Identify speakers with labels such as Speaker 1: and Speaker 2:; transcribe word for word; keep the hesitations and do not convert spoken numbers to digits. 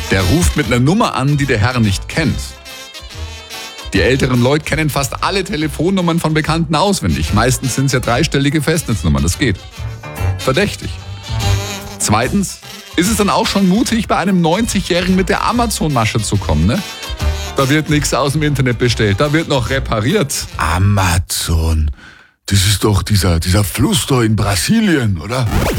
Speaker 1: Der ruft mit einer Nummer an, die der Herr nicht kennt. Die älteren Leute kennen fast alle Telefonnummern von Bekannten auswendig. Meistens sind es ja dreistellige Festnetznummern, das geht. Verdächtig. Zweitens ist es dann auch schon mutig, bei einem neunzigjährigen mit der Amazon-Masche zu kommen, ne? Da wird nichts aus dem Internet bestellt, da wird noch repariert.
Speaker 2: Amazon, das ist doch dieser, dieser Fluss da in Brasilien, oder?